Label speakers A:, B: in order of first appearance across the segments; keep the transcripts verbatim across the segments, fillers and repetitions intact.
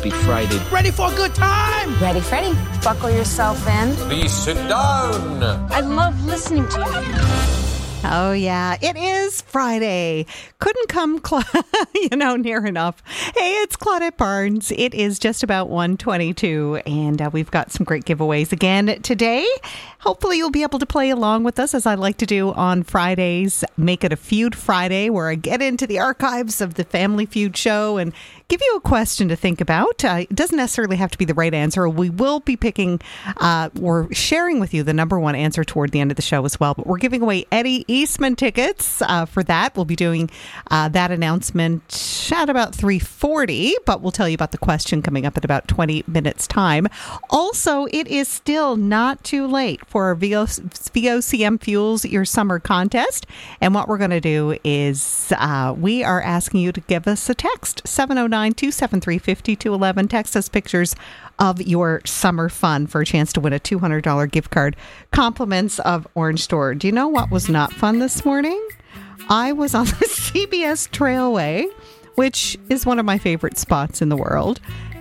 A: Happy Friday.
B: Ready for a good time?
C: Ready, Freddy. Buckle yourself in.
D: Please sit down.
C: I love listening to you.
E: Oh, yeah, it is Friday. Couldn't come, cl- you know, near enough. Hey, it's Claudette Barnes. It is just about one twenty-two, and uh, we've got some great giveaways again today. Hopefully you'll be able to play along with us, as I like to do on Fridays. Make it a Feud Friday, where I get into the archives of the Family Feud show and give you a question to think about. Uh, it doesn't necessarily have to be the right answer. We will be picking uh, or sharing with you the number one answer toward the end of the show as well. But we're giving away Eddie Eastman tickets uh, for that. We'll be doing uh, that announcement at about three forty, but we'll tell you about the question coming up at about twenty minutes time. Also, it is still not too late for our V O C M Fuels Your Summer contest. And what we're going to do is uh, we are asking you to give us a text, seven oh nine, two seven three, five two one one. Text us pictures of your summer fun for a chance to win a two hundred dollars gift card. Compliments of Orange Store. Do you know what was not fun this morning? I was on the C B S Trailway, which is one of my favorite spots in the world.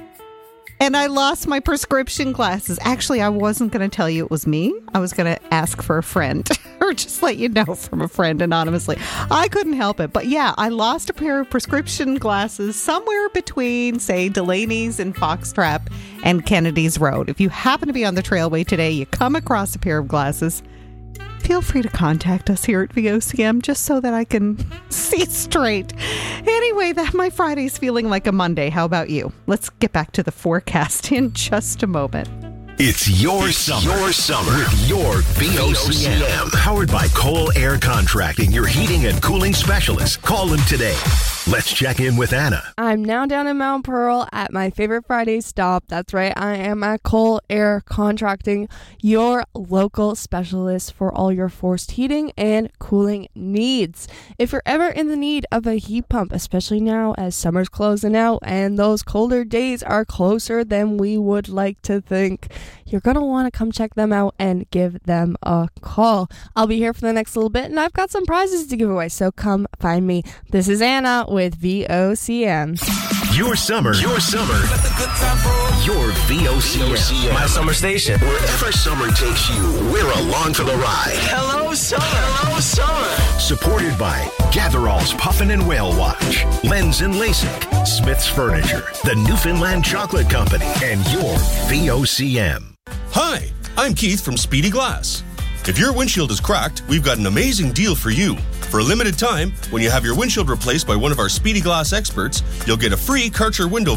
E: And I lost my prescription glasses. Actually, I wasn't going to tell you it was me. I was going to ask for a friend or just let you know from a friend anonymously. I couldn't help it. But yeah, I lost a pair of prescription glasses somewhere between, say, Delaney's and Foxtrap and Kennedy's Road. If you happen to be on the Trailway today, you come across a pair of glasses, feel free to contact us here at V O C M just so that I can see straight. Anyway, that my Friday's feeling like a Monday. How about you? Let's get back to the forecast in just a moment.
F: It's your summer. Your summer with your V O C M. Powered by Cole Air Contracting, your heating and cooling specialist. Call them today. Let's check in with Anna.
G: I'm now down in Mount Pearl at my favorite Friday stop. That's right, I am at Cole Air Contracting, your local specialist for all your forced heating and cooling needs. If you're ever in the need of a heat pump, especially now as summer's closing out and those colder days are closer than we would like to think, you're going to want to come check them out and give them a call. I'll be here for the next little bit, and I've got some prizes to give away, so come find me. This is Anna with V O C M.
F: Your summer. Your summer. Your V O C M.
D: My summer station.
F: Wherever summer takes you, we're along for the ride.
D: Hello, summer. Hello, summer.
F: Supported by Gatherall's Puffin and Whale Watch, Lens and LASIK, Smith's Furniture, the Newfoundland Chocolate Company, and your V O C M.
H: Hi, I'm Keith from Speedy Glass. If your windshield is cracked, we've got an amazing deal for you. For a limited time, when you have your windshield replaced by one of our Speedy Glass experts, you'll get a free Karcher window